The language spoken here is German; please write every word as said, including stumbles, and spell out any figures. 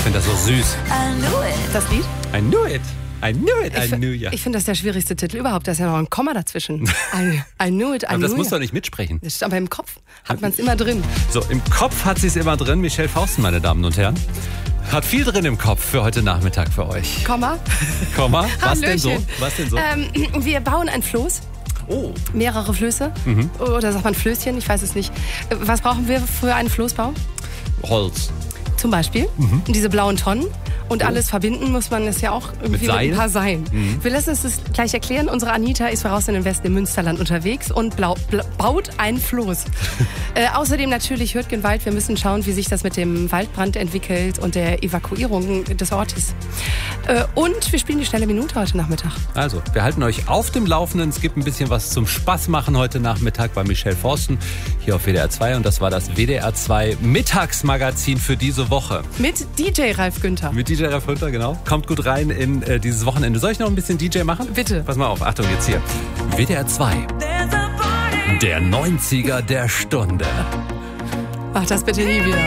finde das so süß. I knew it. Das Lied? I knew it. I knew it, I Ich, knew ya. ich finde das der schwierigste Titel überhaupt. Da ist ja noch ein Komma dazwischen. I, I knew it, I Aber knew das muss ya. doch nicht mitsprechen. Das ist aber im Kopf hat man es immer drin. So, im Kopf hat sie es immer drin. Michelle Fausten, meine Damen und Herren. Hat viel drin im Kopf für heute Nachmittag für euch. Komma. Komma, was denn so? Hallöchen. Was denn so? Ähm, wir bauen ein Floß. Oh, Mehrere Flöße. Mhm. Oder sagt man Flößchen? Ich weiß es nicht. Was brauchen wir für einen Floßbau? Holz. Zum Beispiel. Mhm. Diese blauen Tonnen. Und alles verbinden muss man es ja auch irgendwie mit, Seil? ein paar Seilen. Mhm. Wir lassen uns das gleich erklären. Unsere Anita ist voraus in den Westen im Münsterland unterwegs und blau, blau, baut ein Floß. äh, außerdem natürlich Hürtgenwald. Wir müssen schauen, wie sich das mit dem Waldbrand entwickelt und der Evakuierung des Ortes. Äh, und wir spielen die schnelle Minute heute Nachmittag. Also, wir halten euch auf dem Laufenden. Es gibt ein bisschen was zum Spaß machen heute Nachmittag bei Michelle Forsten hier auf W D R zwei. Und das war das W D R zwei Mittagsmagazin für diese Woche. Mit D J Ralf Günther. Mit D J Ralf Günther, genau. Kommt gut rein in äh, dieses Wochenende. Soll ich noch ein bisschen D J machen? Bitte. Pass mal auf, Achtung jetzt hier. W D R zwei. Der neunziger der Stunde. Mach das bitte nie wieder.